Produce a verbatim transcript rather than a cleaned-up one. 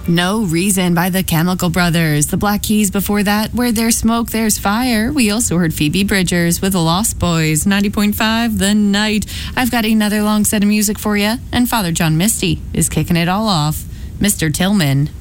No Reason by the Chemical Brothers. The Black Keys before that, Where There's Smoke, There's Fire. We also heard Phoebe Bridgers with The Lost Boys, ninety point five The Night. I've got another long set of music for you, and Father John Misty is kicking it all off. Mister Tillman.